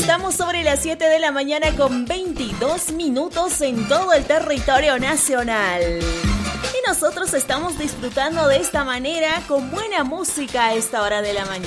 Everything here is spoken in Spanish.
Estamos sobre las 7 de la mañana con 22 minutos en todo el territorio nacional. Y nosotros estamos disfrutando de esta manera con buena música a esta hora de la mañana.